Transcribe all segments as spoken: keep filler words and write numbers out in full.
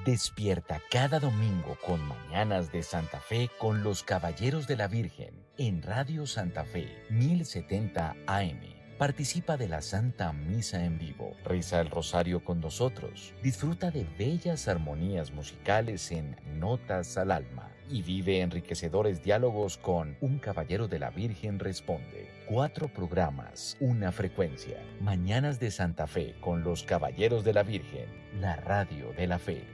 Despierta cada domingo con Mañanas de Santa Fe con los Caballeros de la Virgen en Radio Santa Fe mil setenta A M. Participa de la Santa Misa en vivo, reza el rosario con nosotros, disfruta de bellas armonías musicales en Notas al Alma y vive enriquecedores diálogos con Un Caballero de la Virgen Responde. Cuatro programas, una frecuencia. Mañanas de Santa Fe con los Caballeros de la Virgen, la radio de la fe.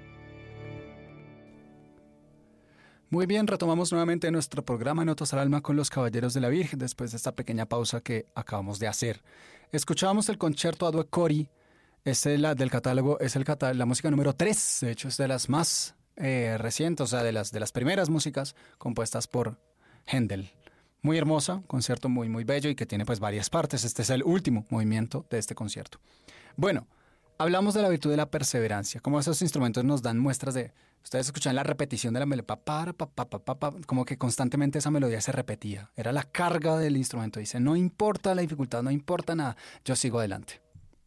Muy bien, retomamos nuevamente nuestro programa Notas al Alma con los Caballeros de la Virgen después de esta pequeña pausa que acabamos de hacer. Escuchábamos el concierto a due cori, es la del catálogo, es el catá- la música número tres, de hecho es de las más eh, recientes, o sea, de las, de las primeras músicas compuestas por Händel. Muy hermosa, concierto muy, muy bello y que tiene pues varias partes. Este es el último movimiento de este concierto. Bueno, hablamos de la virtud de la perseverancia, como esos instrumentos nos dan muestras de... Ustedes escuchan la repetición de la melodía, pa, pa, pa, pa, pa, pa, como que constantemente esa melodía se repetía. Era la carga del instrumento. Dice, no importa la dificultad, no importa nada, yo sigo adelante.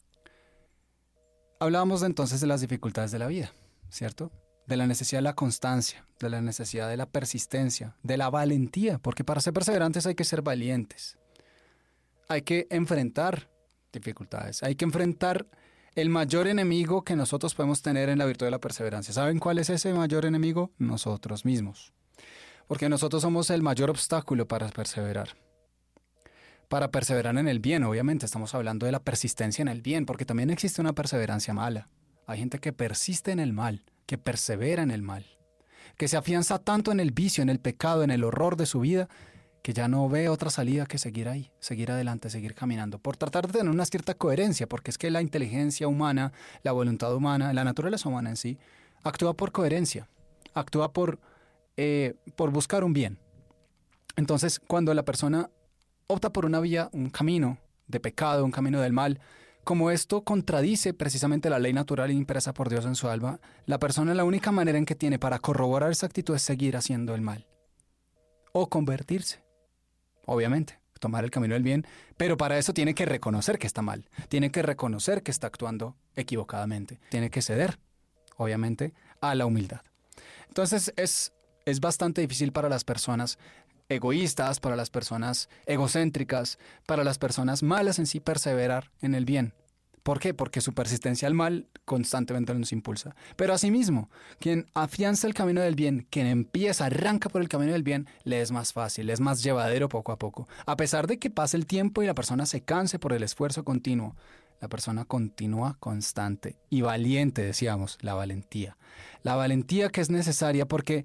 Hablábamos entonces de las dificultades de la vida, ¿cierto? De la necesidad de la constancia, de la necesidad de la persistencia, de la valentía, porque para ser perseverantes hay que ser valientes. Hay que enfrentar dificultades, hay que enfrentar el mayor enemigo que nosotros podemos tener en la virtud de la perseverancia. ¿Saben cuál es ese mayor enemigo? Nosotros mismos. Porque nosotros somos el mayor obstáculo para perseverar. Para perseverar en el bien, obviamente, estamos hablando de la persistencia en el bien, porque también existe una perseverancia mala. Hay gente que persiste en el mal, que persevera en el mal, que se afianza tanto en el vicio, en el pecado, en el horror de su vida, que ya no ve otra salida que seguir ahí, seguir adelante, seguir caminando, por tratar de tener una cierta coherencia, porque es que la inteligencia humana, la voluntad humana, la naturaleza humana en sí, actúa por coherencia, actúa por, eh, por buscar un bien. Entonces, cuando la persona opta por una vía, un camino de pecado, un camino del mal, como esto contradice precisamente la ley natural impresa por Dios en su alma, la persona la única manera en que tiene para corroborar esa actitud es seguir haciendo el mal o convertirse. Obviamente, tomar el camino del bien, pero para eso tiene que reconocer que está mal, tiene que reconocer que está actuando equivocadamente, tiene que ceder, obviamente, a la humildad. Entonces es, es bastante difícil para las personas egoístas, para las personas egocéntricas, para las personas malas en sí perseverar en el bien. ¿Por qué? Porque su persistencia al mal constantemente nos impulsa. Pero asimismo, quien afianza el camino del bien, quien empieza, arranca por el camino del bien, le es más fácil, le es más llevadero poco a poco. A pesar de que pase el tiempo y la persona se canse por el esfuerzo continuo, la persona continúa constante y valiente, decíamos, la valentía. La valentía que es necesaria porque,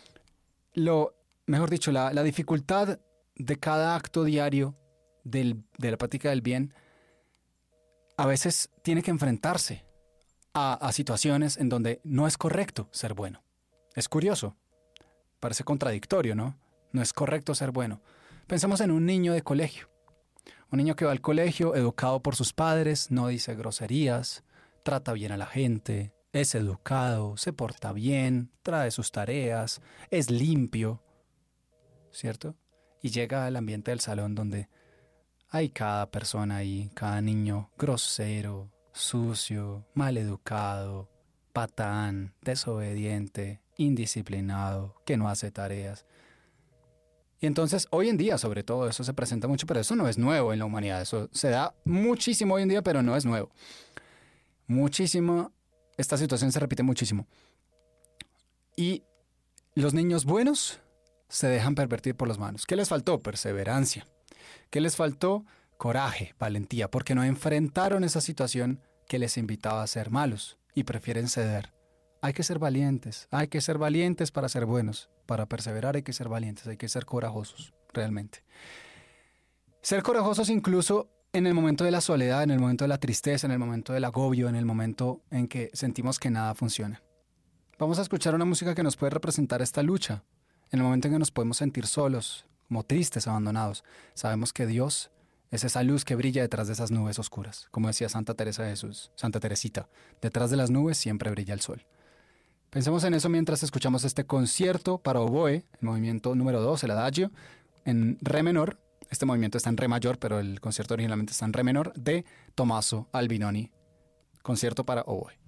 lo, mejor dicho, la, la dificultad de cada acto diario del, de la práctica del bien a veces tiene que enfrentarse a, a situaciones en donde no es correcto ser bueno. Es curioso, parece contradictorio, ¿no? No es correcto ser bueno. Pensemos en un niño de colegio. Un niño que va al colegio, educado por sus padres, no dice groserías, trata bien a la gente, es educado, se porta bien, trae sus tareas, es limpio, ¿cierto? Y llega al ambiente del salón donde hay cada persona ahí, cada niño grosero, sucio, maleducado, patán, desobediente, indisciplinado, que no hace tareas. Y entonces, hoy en día, sobre todo, eso se presenta mucho, pero eso no es nuevo en la humanidad. Eso se da muchísimo hoy en día, pero no es nuevo. Muchísimo, esta situación se repite muchísimo. Y los niños buenos se dejan pervertir por los malos. ¿Qué les faltó? Perseverancia. ¿Qué les faltó? Coraje, valentía, porque no enfrentaron esa situación que les invitaba a ser malos y prefieren ceder. Hay que ser valientes, hay que ser valientes para ser buenos. Para perseverar hay que ser valientes, hay que ser corajosos, realmente. Ser corajosos incluso en el momento de la soledad, en el momento de la tristeza, en el momento del agobio, en el momento en que sentimos que nada funciona. Vamos a escuchar una música que nos puede representar esta lucha, en el momento en que nos podemos sentir solos, como tristes, abandonados. Sabemos que Dios es esa luz que brilla detrás de esas nubes oscuras. Como decía Santa Teresa de Jesús, Santa Teresita, detrás de las nubes siempre brilla el sol. Pensemos en eso mientras escuchamos este concierto para oboe, el movimiento número dos, el adagio, en re menor. Este movimiento está en re mayor, pero el concierto originalmente está en re menor, de Tommaso Albinoni. Concierto para oboe.